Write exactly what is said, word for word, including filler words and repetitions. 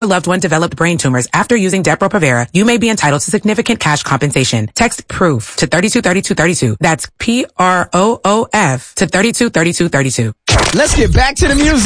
loved one developed brain tumors after using Depo-Provera, you may be entitled to significant cash compensation. Text PROOF to three two three two three two. That's P R O O F to three two three two three two. Let's get back to the music.